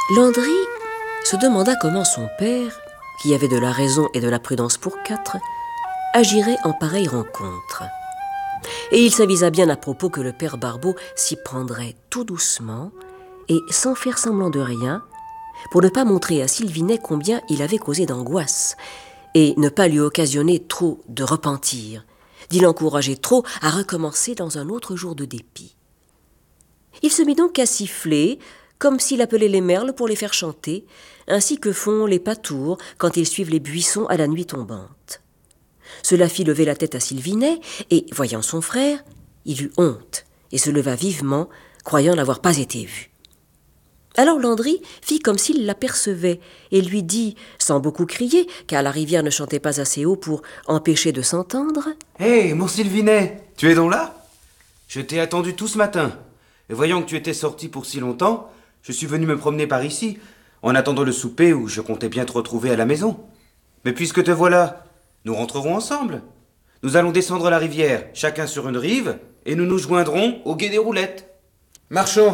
Landry se demanda comment son père, qui avait de la raison et de la prudence pour 4, agirait en pareille rencontre. Et il s'avisa bien à propos que le père Barbeau s'y prendrait tout doucement et sans faire semblant de rien, pour ne pas montrer à Sylvinet combien il avait causé d'angoisse et ne pas lui occasionner trop de repentir, d'y l'encourager trop à recommencer dans un autre jour de dépit. Il se mit donc à siffler, comme s'il appelait les merles pour les faire chanter, ainsi que font les pâtours quand ils suivent les buissons à la nuit tombante. Cela fit lever la tête à Sylvinet, et, voyant son frère, il eut honte, et se leva vivement, croyant n'avoir pas été vu. Alors Landry fit comme s'il l'apercevait, et lui dit, sans beaucoup crier, car la rivière ne chantait pas assez haut pour empêcher de s'entendre: « Hé, mon Sylvinet, tu es donc là? Je t'ai attendu tout ce matin, et voyant que tu étais sorti pour si longtemps, je suis venu me promener par ici, en attendant le souper où je comptais bien te retrouver à la maison. Mais puisque te voilà, nous rentrerons ensemble. Nous allons descendre la rivière, chacun sur une rive, et nous nous joindrons au gué des roulettes. Marchons !»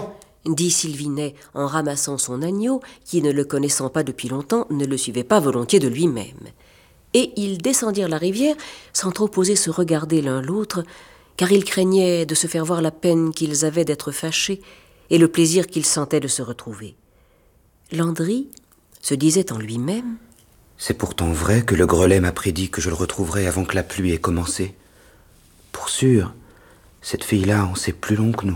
dit Sylvinet en ramassant son agneau, qui, ne le connaissant pas depuis longtemps, ne le suivait pas volontiers de lui-même. Et ils descendirent la rivière sans trop oser se regarder l'un l'autre, car ils craignaient de se faire voir la peine qu'ils avaient d'être fâchés et le plaisir qu'ils sentaient de se retrouver. Landry se disait en lui-même: « C'est pourtant vrai que le grelet m'a prédit que je le retrouverais avant que la pluie ait commencé. Pour sûr, cette fille-là en sait plus long que nous. »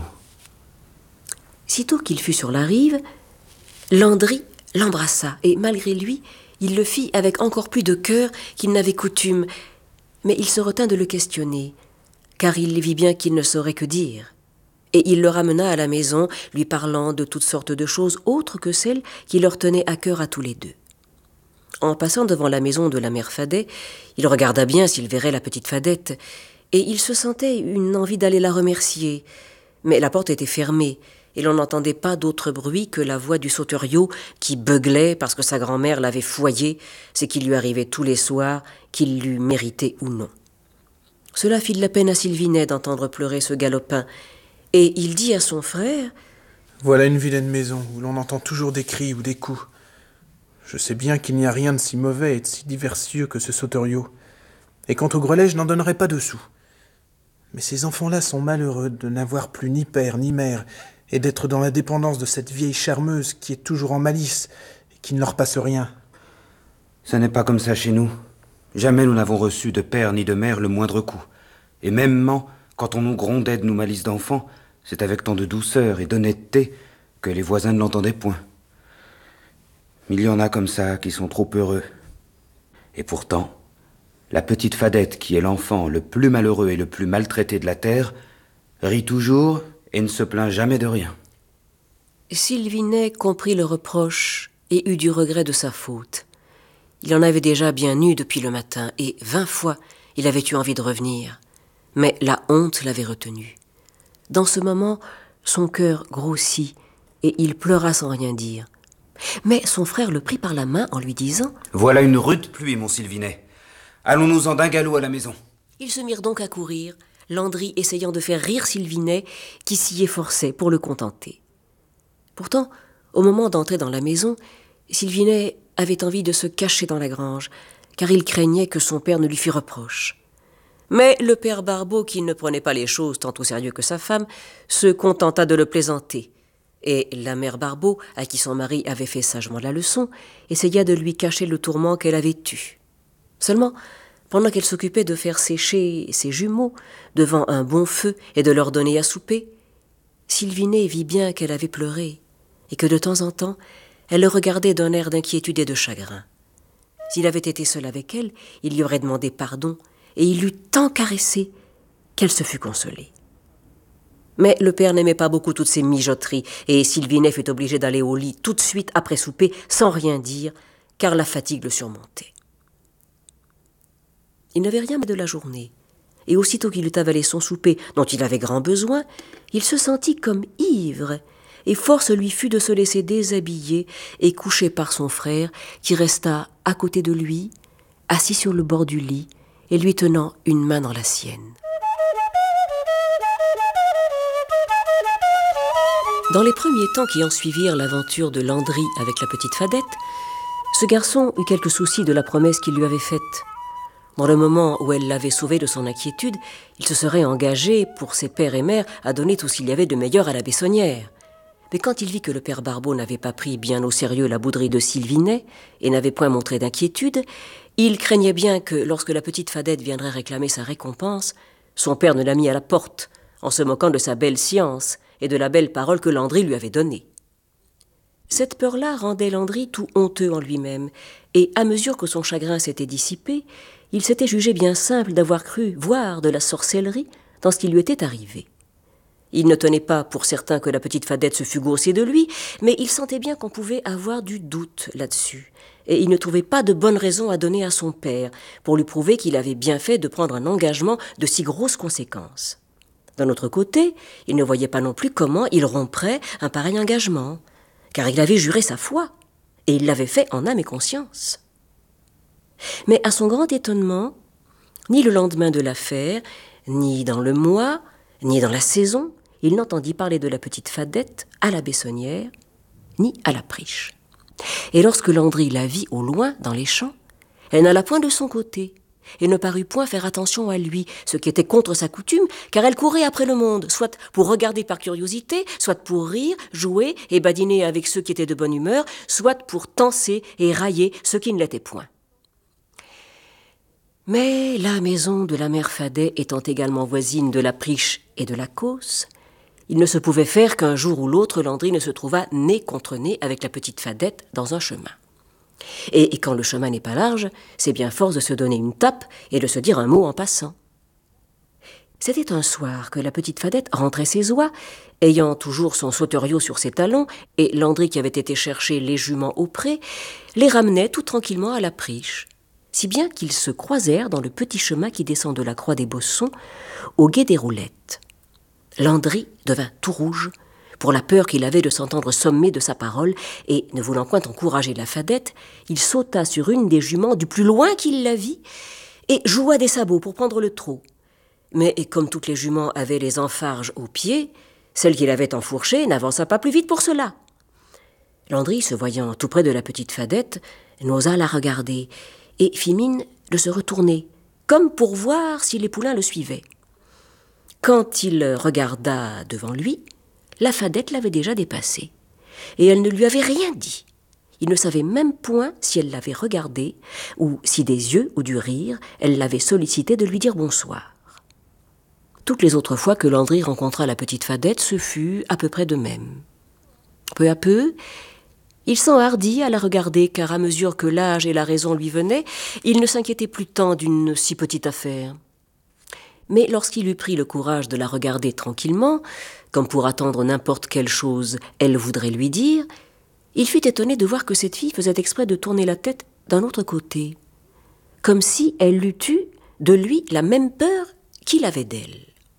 Sitôt qu'il fut sur la rive, Landry l'embrassa, et malgré lui, il le fit avec encore plus de cœur qu'il n'avait coutume. Mais il se retint de le questionner, car il vit bien qu'il ne saurait que dire. Et il le ramena à la maison, lui parlant de toutes sortes de choses autres que celles qui leur tenaient à cœur à tous les deux. En passant devant la maison de la mère Fadet, il regarda bien s'il verrait la petite Fadette, et il se sentait une envie d'aller la remercier. Mais la porte était fermée, et l'on n'entendait pas d'autre bruit que la voix du sauteriot qui beuglait parce que sa grand-mère l'avait fouillé, ce qui lui arrivait tous les soirs, qu'il l'eût mérité ou non. Cela fit de la peine à Sylvinet d'entendre pleurer ce galopin, et il dit à son frère: « Voilà une vilaine maison où l'on entend toujours des cris ou des coups. Je sais bien qu'il n'y a rien de si mauvais et de si diversieux que ce sauteriot. Et quant au grelet, je n'en donnerai pas de sous. Mais ces enfants-là sont malheureux de n'avoir plus ni père ni mère et d'être dans la dépendance de cette vieille charmeuse qui est toujours en malice et qui ne leur passe rien. » « Ça n'est pas comme ça chez nous. Jamais nous n'avons reçu de père ni de mère le moindre coup. Et mêmement, quand on nous grondait de nos malices d'enfants, c'est avec tant de douceur et d'honnêteté que les voisins ne l'entendaient point. Mais il y en a comme ça qui sont trop heureux. Et pourtant, la petite Fadette, qui est l'enfant le plus malheureux et le plus maltraité de la terre, rit toujours et ne se plaint jamais de rien. Sylvinet comprit le reproche et eut du regret de sa faute. Il en avait déjà bien eu depuis le matin, et 20 fois il avait eu envie de revenir. Mais la honte l'avait retenu. Dans ce moment, son cœur grossit, et il pleura sans rien dire. Mais son frère le prit par la main en lui disant: « Voilà une rude pluie, mon Sylvinet. Allons-nous-en d'un galop à la maison. » Ils se mirent donc à courir, Landry essayant de faire rire Sylvinet, qui s'y efforçait pour le contenter. Pourtant, au moment d'entrer dans la maison, Sylvinet avait envie de se cacher dans la grange, car il craignait que son père ne lui fît reproche. Mais le père Barbeau, qui ne prenait pas les choses tant au sérieux que sa femme, se contenta de le plaisanter. Et la mère Barbeau, à qui son mari avait fait sagement la leçon, essaya de lui cacher le tourment qu'elle avait eu. Seulement, pendant qu'elle s'occupait de faire sécher ses jumeaux devant un bon feu et de leur donner à souper, Sylvinet vit bien qu'elle avait pleuré, et que de temps en temps, elle le regardait d'un air d'inquiétude et de chagrin. S'il avait été seul avec elle, il lui aurait demandé pardon, et il l'eût tant caressée qu'elle se fut consolée. Mais le père n'aimait pas beaucoup toutes ces mijoteries, et Sylvinet fut obligé d'aller au lit tout de suite après souper, sans rien dire, car la fatigue le surmontait. Il n'avait rien de la journée, et aussitôt qu'il eut avalé son souper, dont il avait grand besoin, il se sentit comme ivre, et force lui fut de se laisser déshabiller et coucher par son frère, qui resta à côté de lui, assis sur le bord du lit, et lui tenant une main dans la sienne. Dans les premiers temps qui en suivirent l'aventure de Landry avec la petite Fadette, ce garçon eut quelques soucis de la promesse qu'il lui avait faite. Dans le moment où elle l'avait sauvé de son inquiétude, il se serait engagé, pour ses père et mère, à donner tout ce qu'il y avait de meilleur à la Bessonnière. Mais quand il vit que le père Barbeau n'avait pas pris bien au sérieux la bouderie de Sylvinet et n'avait point montré d'inquiétude, il craignait bien que, lorsque la petite Fadette viendrait réclamer sa récompense, son père ne la mît à la porte, en se moquant de sa belle science et de la belle parole que Landry lui avait donnée. Cette peur-là rendait Landry tout honteux en lui-même, et à mesure que son chagrin s'était dissipé, il s'était jugé bien simple d'avoir cru voir de la sorcellerie dans ce qui lui était arrivé. Il ne tenait pas pour certain que la petite Fadette se fût gaussée de lui, mais il sentait bien qu'on pouvait avoir du doute là-dessus, et il ne trouvait pas de bonne raison à donner à son père pour lui prouver qu'il avait bien fait de prendre un engagement de si grosses conséquences. D'un autre côté, il ne voyait pas non plus comment il romprait un pareil engagement, car il avait juré sa foi, et il l'avait fait en âme et conscience. Mais à son grand étonnement, ni le lendemain de l'affaire, ni dans le mois, ni dans la saison, il n'entendit parler de la petite Fadette à la Bessonnière, ni à la Priche. Et lorsque Landry la vit au loin, dans les champs, elle n'alla point de son côté, et ne parut point faire attention à lui, ce qui était contre sa coutume, car elle courait après le monde, soit pour regarder par curiosité, soit pour rire, jouer et badiner avec ceux qui étaient de bonne humeur, soit pour tancer et railler ceux qui ne l'étaient point. Mais la maison de la mère Fadet étant également voisine de la Priche et de la Causse, il ne se pouvait faire qu'un jour ou l'autre Landry ne se trouvât nez contre nez avec la petite Fadette dans un chemin. Et quand le chemin n'est pas large, c'est bien force de se donner une tape et de se dire un mot en passant. C'était un soir que la petite Fadette rentrait ses oies, ayant toujours son sauteriot sur ses talons, et Landry, qui avait été chercher les juments au pré, les ramenait tout tranquillement à la Priche, si bien qu'ils se croisèrent dans le petit chemin qui descend de la croix des Bossons au gué des Roulettes. Landry devint tout rouge, pour la peur qu'il avait de s'entendre sommer de sa parole, et, ne voulant point encourager la Fadette, il sauta sur une des juments du plus loin qu'il la vit, et joua des sabots pour prendre le trot. Mais comme toutes les juments avaient les enfarges aux pieds, celle qu'il avait enfourchée n'avança pas plus vite pour cela. Landry, se voyant tout près de la petite Fadette, n'osa la regarder, et fit mine de se retourner, comme pour voir si les poulains le suivaient. Quand il regarda devant lui, la Fadette l'avait déjà dépassé, et elle ne lui avait rien dit. Il ne savait même point si elle l'avait regardé, ou si des yeux ou du rire, elle l'avait sollicité de lui dire bonsoir. Toutes les autres fois que Landry rencontra la petite Fadette, ce fut à peu près de même. Peu à peu, il s'enhardit à la regarder, car à mesure que l'âge et la raison lui venaient, il ne s'inquiétait plus tant d'une si petite affaire. Mais lorsqu'il eut pris le courage de la regarder tranquillement, comme pour attendre n'importe quelle chose elle voudrait lui dire, il fut étonné de voir que cette fille faisait exprès de tourner la tête d'un autre côté, comme si elle eût eu de lui la même peur qu'il avait d'elle.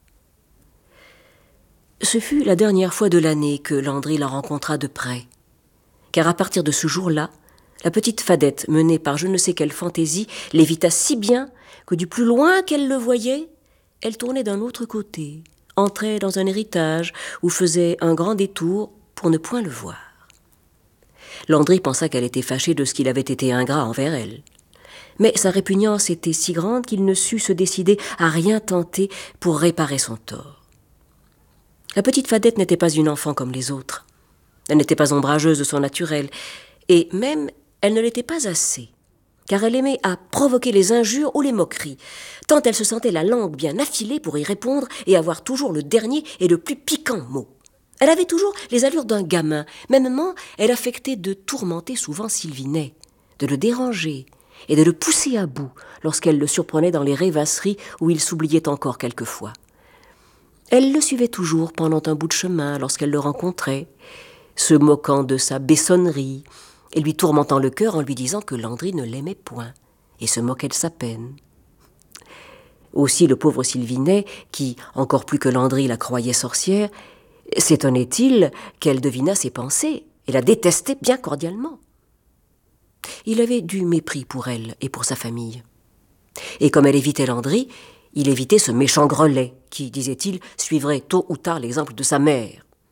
Ce fut la dernière fois de l'année que Landry la rencontra de près, car à partir de ce jour-là, la petite Fadette, menée par je ne sais quelle fantaisie, l'évita si bien que du plus loin qu'elle le voyait, elle tournait d'un autre côté, entrait dans un héritage ou faisait un grand détour pour ne point le voir. Landry pensa qu'elle était fâchée de ce qu'il avait été ingrat envers elle. Mais sa répugnance était si grande qu'il ne sut se décider à rien tenter pour réparer son tort. La petite Fadette n'était pas une enfant comme les autres. Elle n'était pas ombrageuse de son naturel, et même elle ne l'était pas assez, car elle aimait à provoquer les injures ou les moqueries, tant elle se sentait la langue bien affilée pour y répondre et avoir toujours le dernier et le plus piquant mot. Elle avait toujours les allures d'un gamin, mêmement elle affectait de tourmenter souvent Sylvinet, de le déranger et de le pousser à bout lorsqu'elle le surprenait dans les rêvasseries où il s'oubliait encore quelquefois. Elle le suivait toujours pendant un bout de chemin lorsqu'elle le rencontrait, se moquant de sa bessonnerie et lui tourmentant le cœur en lui disant que Landry ne l'aimait point et se moquait de sa peine. Aussi le pauvre Sylvinet, qui, encore plus que Landry, la croyait sorcière, s'étonnait-il qu'elle devinât ses pensées et la détestait bien cordialement. Il avait du mépris pour elle et pour sa famille. Et comme elle évitait Landry, il évitait ce méchant grelet qui, disait-il, suivrait tôt ou tard l'exemple de sa mère.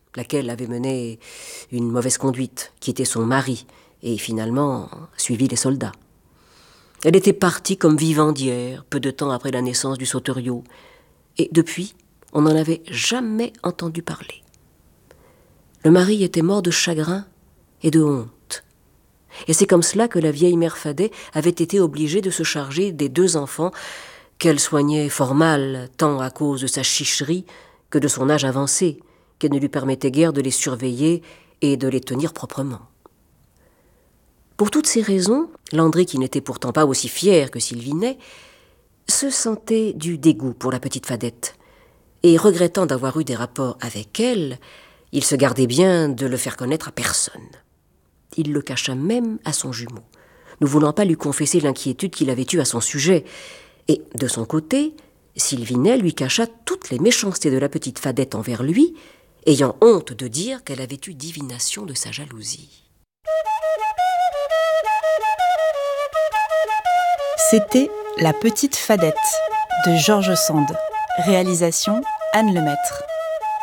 laquelle avait mené une mauvaise conduite, quitté son mari et finalement suivi les soldats. Elle était partie comme vivandière, peu de temps après la naissance du Soteriau, et depuis, on n'en avait jamais entendu parler. Le mari était mort de chagrin et de honte. Et c'est comme cela que la vieille mère Fadet avait été obligée de se charger des 2 enfants qu'elle soignait fort mal, tant à cause de sa chicherie que de son âge avancé, qu'elle ne lui permettait guère de les surveiller et de les tenir proprement. Pour toutes ces raisons, Landry, qui n'était pourtant pas aussi fier que Sylvinet, se sentait du dégoût pour la petite Fadette, et regrettant d'avoir eu des rapports avec elle, il se gardait bien de le faire connaître à personne. Il le cacha même à son jumeau, ne voulant pas lui confesser l'inquiétude qu'il avait eue à son sujet, et, de son côté, Sylvinet lui cacha toutes les méchancetés de la petite Fadette envers lui, ayant honte de dire qu'elle avait eu divination de sa jalousie. C'était La petite Fadette de George Sand. Réalisation Anne Lemaître.